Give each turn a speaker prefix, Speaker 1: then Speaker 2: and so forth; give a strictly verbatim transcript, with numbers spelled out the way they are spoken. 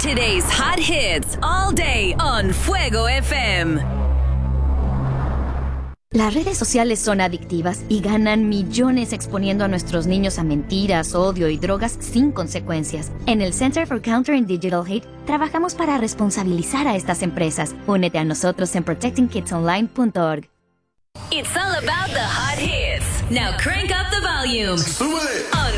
Speaker 1: Today's hot hits all day on Fuego F M.
Speaker 2: Las redes sociales son adictivas y ganan millones exponiendo a nuestros niños a mentiras, odio y drogas sin consecuencias. En el Center for Countering Digital Hate trabajamos para responsabilizar a estas empresas. Únete a nosotros en protecting kids online punto org.
Speaker 1: It's all about the hot hits. Now crank up the volume
Speaker 3: ¡Súbele!
Speaker 1: on